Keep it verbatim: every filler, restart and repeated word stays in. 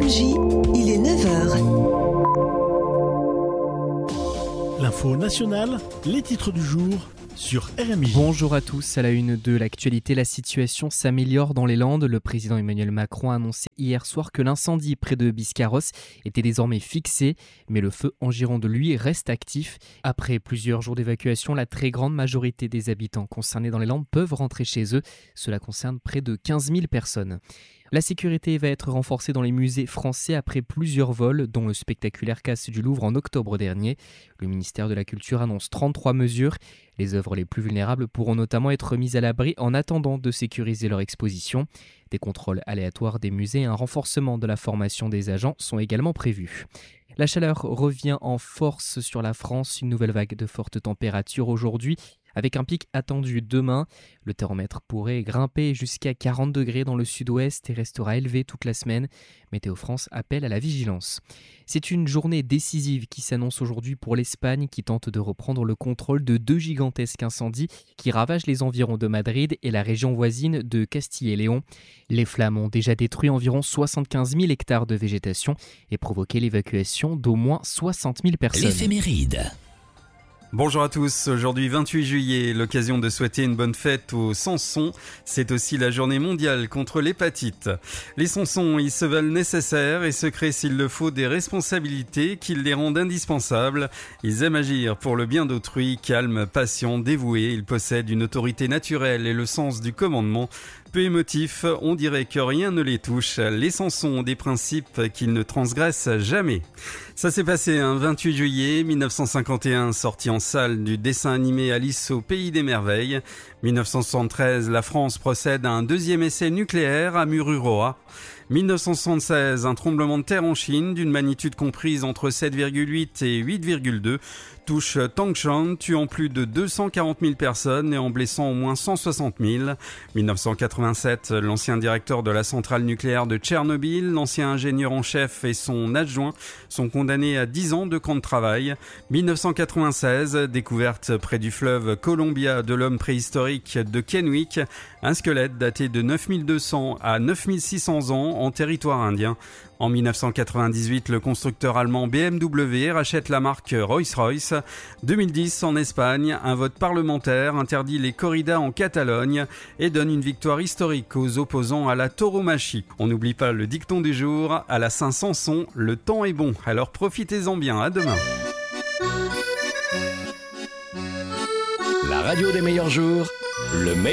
M J, il est neuf heures. L'info nationale, les titres du jour sur R M J. Bonjour à tous, à la une de l'actualité, la situation s'améliore dans les Landes. Le président Emmanuel Macron a annoncé hier soir que l'incendie près de Biscarrosse était désormais fixé, mais le feu en Gironde, lui, reste actif. Après plusieurs jours d'évacuation, la très grande majorité des habitants concernés dans les Landes peuvent rentrer chez eux. Cela concerne près de quinze mille personnes. La sécurité va être renforcée dans les musées français après plusieurs vols, dont le spectaculaire Casse du Louvre en octobre dernier. Le ministère de la Culture annonce trente-trois mesures. Les œuvres les plus vulnérables pourront notamment être mises à l'abri en attendant de sécuriser leur exposition. Des contrôles aléatoires des musées et un renforcement de la formation des agents sont également prévus. La chaleur revient en force sur la France. Une nouvelle vague de fortes températures aujourd'hui, avec un pic attendu demain. Le thermomètre pourrait grimper jusqu'à quarante degrés dans le sud-ouest et restera élevé toute la semaine. Météo France appelle à la vigilance. C'est une journée décisive qui s'annonce aujourd'hui pour l'Espagne, qui tente de reprendre le contrôle de deux gigantesques incendies qui ravagent les environs de Madrid et la région voisine de Castille et Léon. Les flammes ont déjà détruit environ soixante-quinze mille hectares de végétation et provoqué l'évacuation d'au moins soixante mille personnes. L'éphéméride. Bonjour à tous, aujourd'hui vingt-huit juillet, l'occasion de souhaiter une bonne fête aux Samsons. C'est aussi la journée mondiale contre l'hépatite. Les Samsons, ils se veulent nécessaires et se créent s'il le faut des responsabilités qui les rendent indispensables. Ils aiment agir pour le bien d'autrui, calmes, patients, dévoués. Ils possèdent une autorité naturelle et le sens du commandement. Peu émotifs, on dirait que rien ne les touche. Les Samsons ont des principes qu'ils ne transgressent jamais. Ça s'est passé un vingt-huit juillet mille neuf cent cinquante et un, sortie en salle du dessin animé Alice au Pays des Merveilles. mille neuf cent soixante-treize, la France procède à un deuxième essai nucléaire à Mururoa. mille neuf cent soixante-seize, un tremblement de terre en Chine d'une magnitude comprise entre sept virgule huit et huit virgule deux touche Tangshan, tuant plus de deux cent quarante mille personnes et en blessant au moins cent soixante mille. mille neuf cent quatre-vingt-sept, l'ancien directeur de la centrale nucléaire de Tchernobyl, l'ancien ingénieur en chef et son adjoint sont condamnés à dix ans de camp de travail. mille neuf cent quatre-vingt-seize, découverte près du fleuve Columbia de l'homme préhistorique de Kennewick, un squelette daté de neuf mille deux cents à neuf mille six cents ans en territoire indien. En mille neuf cent quatre-vingt-dix-huit, le constructeur allemand B M W rachète la marque Rolls-Royce. deux mille dix, en Espagne, un vote parlementaire interdit les corridas en Catalogne et donne une victoire historique aux opposants à la tauromachie. On n'oublie pas le dicton du jour, à la Saint-Samson, le temps est bon, alors profitez-en bien, à demain. La radio des meilleurs jours, le meilleur